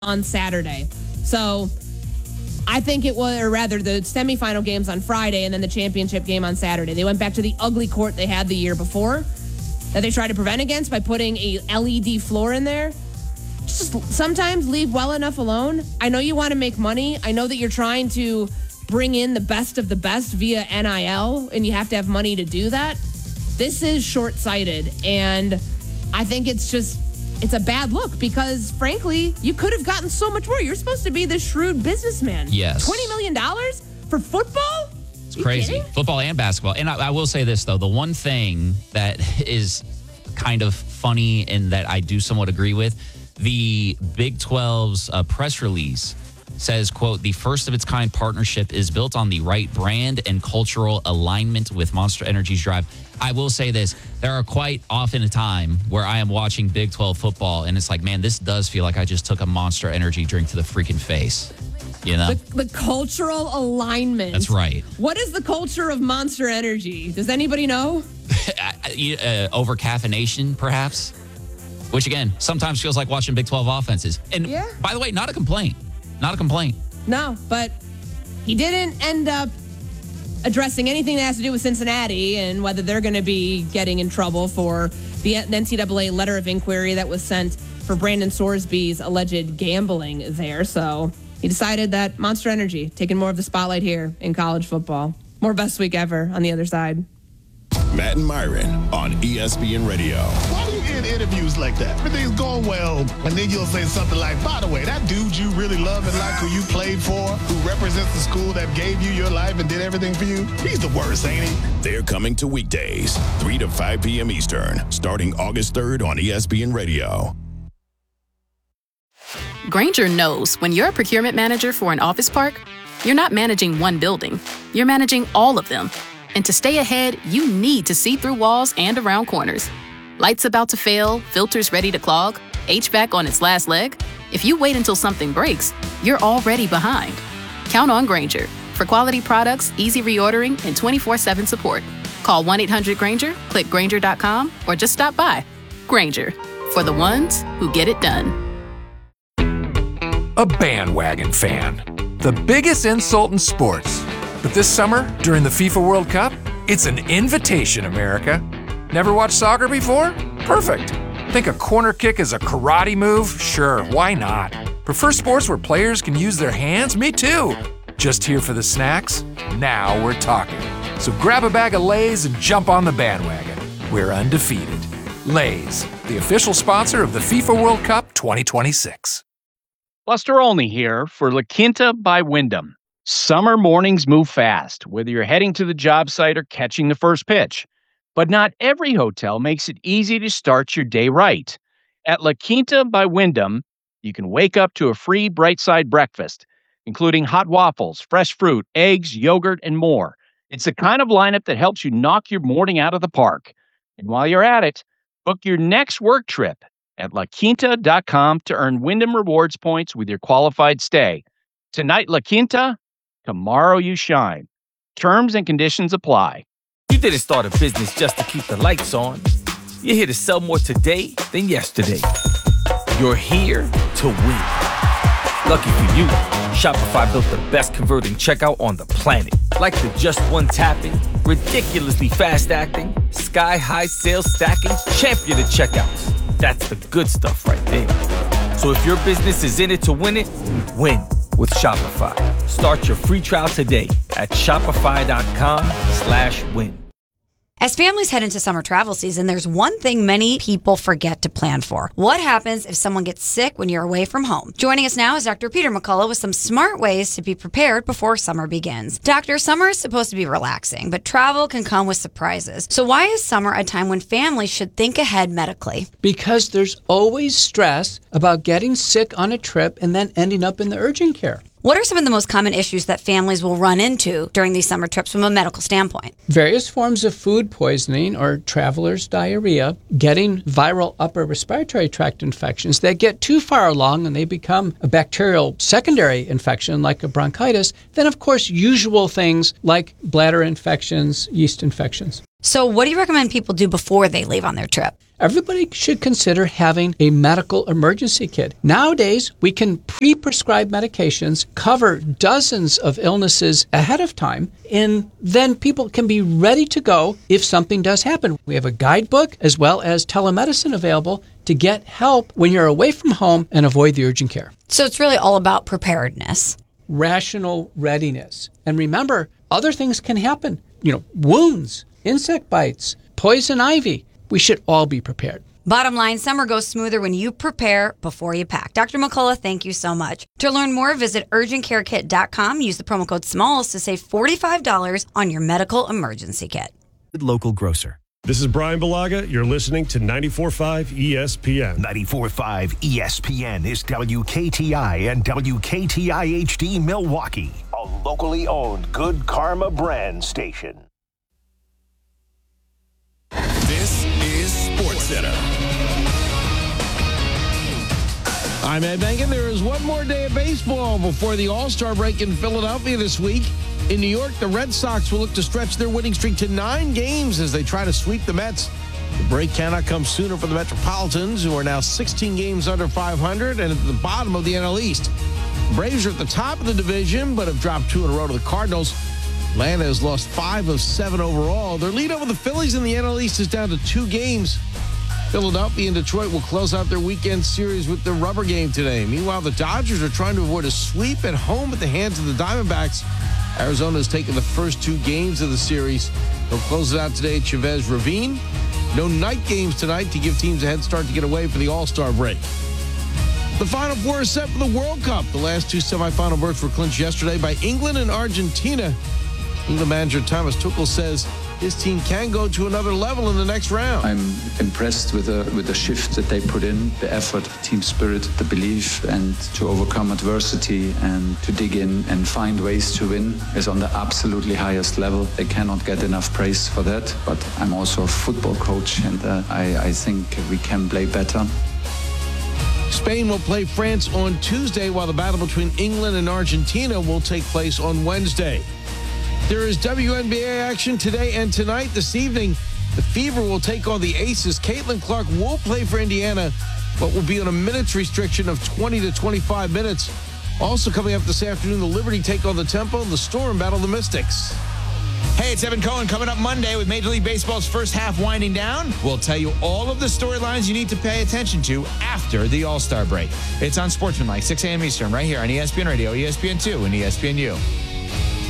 on Saturday. So I think it was, or rather the semifinal games on Friday and then the championship game on Saturday. They went back to the ugly court they had the year before that they tried to prevent against by putting a LED floor in there. Just sometimes leave well enough alone. I know you want to make money. I know that you're trying to bring in the best of the best via NIL, and you have to have money to do that. This is short-sighted, and I think it's a bad look because, frankly, you could have gotten so much more. You're supposed to be the shrewd businessman. Yes. $20 million for football? It's crazy. Kidding? Football and basketball. And I will say this, though. The one thing that is kind of funny and that I do somewhat agree with, the Big 12's press release says, quote, the first of its kind partnership is built on the right brand and cultural alignment with Monster Energy's drive. I will say this. There are quite often a time where I am watching Big 12 football and it's like, man, this does feel like I just took a Monster Energy drink to the freaking face. You know? The cultural alignment. That's right. What is the culture of Monster Energy? Does anybody know? Over caffeination, perhaps. Which, again, sometimes feels like watching Big 12 offenses. And, by the way, not a complaint. Not a complaint. No, but he didn't end up addressing anything that has to do with Cincinnati and whether they're going to be getting in trouble for the NCAA letter of inquiry that was sent for Brandon Sorsby's alleged gambling there. So he decided that Monster Energy taking more of the spotlight here in college football. More best week ever on the other side. Matt and Myron on ESPN Radio. Why do you end interviews like that? Everything's going well, and then you'll say something like, by the way, that dude you really love and like who you played for, who represents the school that gave you your life and did everything for you, he's the worst, ain't he? They're coming to weekdays, 3 to 5 p.m. Eastern, starting August 3rd on ESPN Radio. Grainger knows when you're a procurement manager for an office park, you're not managing one building, you're managing all of them. And to stay ahead, you need to see through walls and around corners. Lights about to fail, filters ready to clog, HVAC on its last leg. If you wait until something breaks, you're already behind. Count on Grainger for quality products, easy reordering, and 24/7 support. Call 1-800-GRAINGER, click Grainger.com, or just stop by. Grainger, for the ones who get it done. A bandwagon fan. The biggest insult in sports. But this summer, during the FIFA World Cup, it's an invitation, America. Never watched soccer before? Perfect. Think a corner kick is a karate move? Sure, why not? Prefer sports where players can use their hands? Me too. Just here for the snacks? Now we're talking. So grab a bag of Lay's and jump on the bandwagon. We're undefeated. Lay's, the official sponsor of the FIFA World Cup 2026. Buster Olney here for La Quinta by Wyndham. Summer mornings move fast, whether you're heading to the job site or catching the first pitch. But not every hotel makes it easy to start your day right. At La Quinta by Wyndham, you can wake up to a free Bright Side breakfast, including hot waffles, fresh fruit, eggs, yogurt, and more. It's the kind of lineup that helps you knock your morning out of the park. And while you're at it, book your next work trip at LaQuinta.com to earn Wyndham Rewards points with your qualified stay. Tonight, La Quinta. Tomorrow you shine. Terms and conditions apply. You didn't start a business just to keep the lights on. You're here to sell more today than yesterday. You're here to win. Lucky for you, Shopify built the best converting checkout on the planet. Like the just one tapping, ridiculously fast acting, sky-high sales stacking, champion of checkouts. That's the good stuff right there. So if your business is in it to win it, win with Shopify. Start your free trial today at shopify.com/win. As families head into summer travel season, there's one thing many people forget to plan for. What happens if someone gets sick when you're away from home? Joining us now is Dr. Peter McCullough with some smart ways to be prepared before summer begins. Doctor, summer is supposed to be relaxing, but travel can come with surprises. So why is summer a time when families should think ahead medically? Because there's always stress about getting sick on a trip and then ending up in the urgent care. What are some of the most common issues that families will run into during these summer trips from a medical standpoint? Various forms of food poisoning or traveler's diarrhea, getting viral upper respiratory tract infections that get too far along and they become a bacterial secondary infection like a bronchitis. Then, of course, usual things like bladder infections, yeast infections. So what do you recommend people do before they leave on their trip? everybody should consider having a medical emergency kit. Nowadays, we can pre-prescribe medications, cover dozens of illnesses ahead of time, and then people can be ready to go if something does happen. We have a guidebook as well as telemedicine available to get help when you're away from home and avoid the urgent care. So it's really all about preparedness. Rational readiness. And remember, other things can happen. Wounds, insect bites, poison ivy. We should all be prepared. Bottom line, summer goes smoother when you prepare before you pack. Dr. McCullough, thank you so much. To learn more, visit urgentcarekit.com. Use the promo code SMALLS to save $45 on your medical emergency kit. Local grocer. This is Brian Balaga. You're listening to 94.5 ESPN. 94.5 ESPN is WKTI and WKTI HD Milwaukee, a locally owned Good Karma brand station. This is SportsCenter. I'm Ed Benkin. There is one more day of baseball before the All-Star break in Philadelphia this week. In New York, the Red Sox will look to stretch their winning streak to 9 games as they try to sweep the Mets. The break cannot come sooner for the Metropolitans, who are now 16 games under 500 and at the bottom of the NL East. The Braves are at the top of the division, but have dropped 2 in a row to the Cardinals. Atlanta has lost 5 of 7 overall. Their lead over the Phillies in the NL East is down to 2 games. Philadelphia and Detroit will close out their weekend series with the rubber game today. Meanwhile, the Dodgers are trying to avoid a sweep at home at the hands of the Diamondbacks. Arizona has taken the first 2 games of the series. They'll close it out today at Chavez Ravine. No night games tonight to give teams a head start to get away for the All-Star break. The Final Four is set for the World Cup. The last 2 semifinal berths were clinched yesterday by England and Argentina. England manager Thomas Tuchel says his team can go to another level in the next round. I'm impressed with the shift that they put in, the effort, team spirit, the belief, and to overcome adversity and to dig in and find ways to win is on the absolutely highest level. They cannot get enough praise for that, but I'm also a football coach, and I think we can play better. Spain will play France on Tuesday, while the battle between England and Argentina will take place on Wednesday. There is WNBA action today and tonight. This evening, the Fever will take on the Aces. Caitlin Clark will play for Indiana, but will be on a minutes restriction of 20 to 25 minutes. Also coming up this afternoon, the Liberty take on the Tempo, and the Storm battle the Mystics. Hey, it's Evan Cohen coming up Monday with Major League Baseball's first half winding down. We'll tell you all of the storylines you need to pay attention to after the All-Star break. It's on Sportsmanlike, 6 a.m. Eastern, right here on ESPN Radio, ESPN2, and ESPNU.